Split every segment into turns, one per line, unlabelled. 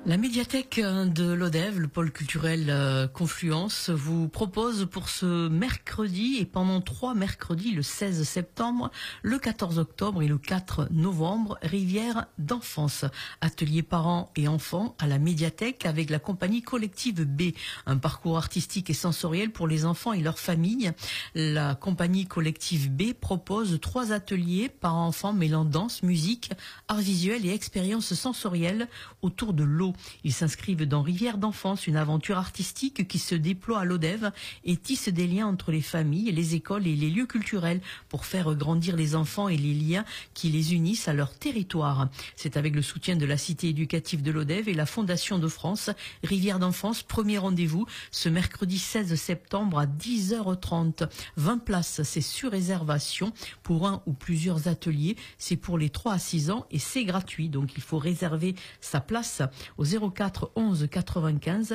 La médiathèque de l'Odève, le pôle culturel Confluence, vous propose pour ce mercredi et pendant 3 mercredis, le 16 septembre, le 14 octobre et le 4 novembre, Rivière d'enfance. Atelier parents et enfants à la médiathèque avec la compagnie collective B. Un parcours artistique et sensoriel pour les enfants et leurs familles. La compagnie collective B propose 3 ateliers parents-enfants mêlant danse, musique, art visuel et expériences sensorielles autour de l'eau. Ils s'inscrivent dans Rivière d'enfance, une aventure artistique qui se déploie à l'Odève et tisse des liens entre les familles, les écoles et les lieux culturels pour faire grandir les enfants et les liens qui les unissent à leur territoire. C'est avec le soutien de la Cité éducative de l'Odève et la Fondation de France. Rivière d'enfance, premier rendez-vous ce mercredi 16 septembre à 10h30. 20 places, c'est sur réservation pour un ou plusieurs ateliers. C'est pour les 3 à 6 ans et c'est gratuit. Donc il faut réserver sa place au 04 11 95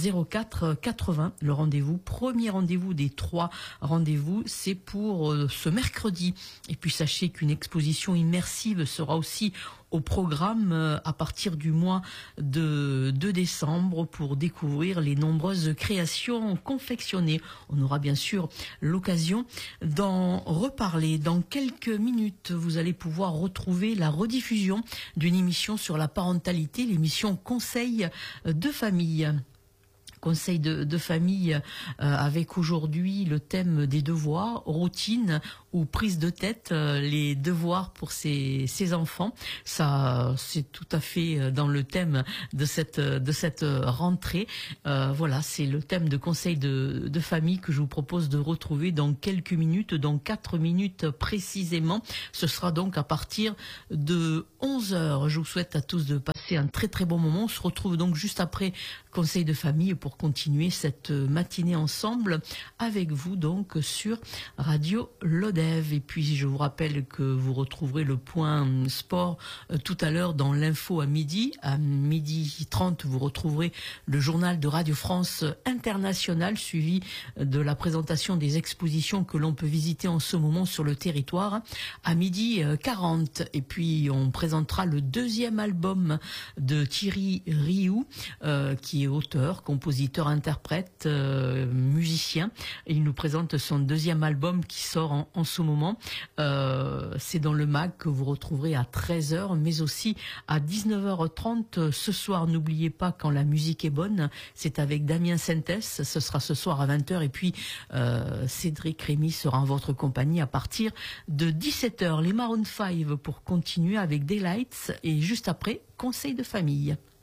04 80. Le rendez-vous, premier rendez-vous des 3 rendez-vous, c'est pour ce mercredi. Et puis sachez qu'une exposition immersive sera aussi au programme à partir du mois de décembre pour découvrir les nombreuses créations confectionnées. On aura bien sûr l'occasion d'en reparler. Dans quelques minutes, vous allez pouvoir retrouver la rediffusion d'une émission sur la parentalité, l'émission Conseil de famille. Conseil de famille avec aujourd'hui le thème des devoirs, routine ou prise de tête, les devoirs pour ces enfants. Ça, c'est tout à fait dans le thème de cette rentrée. Voilà, c'est le thème de conseil de famille que je vous propose de retrouver dans quelques minutes, dans 4 minutes précisément. Ce sera donc à partir de 11h. Je vous souhaite à tous de passer un très très bon moment. On se retrouve donc juste après conseil de famille pour continuer cette matinée ensemble avec vous donc sur Radio l'Odève. Et puis je vous rappelle que vous retrouverez le point sport tout à l'heure dans l'info à midi. À 12h30, vous retrouverez le journal de Radio France International suivi de la présentation des expositions que l'on peut visiter en ce moment sur le territoire. À 12h40, et puis on présentera le 2e album de Thierry Rioux qui est auteur, compositeur, interprète, musicien. Il nous présente son 2e album qui sort en ce moment. C'est dans le mag que vous retrouverez à 13h, mais aussi à 19h30 ce soir. N'oubliez pas, quand la musique est bonne, c'est avec Damien Sentès. Ce sera ce soir à 20h. Et puis Cédric Rémy sera en votre compagnie à partir de 17h. Les Maroon 5 pour continuer avec Daylights et juste après, conseil de famille.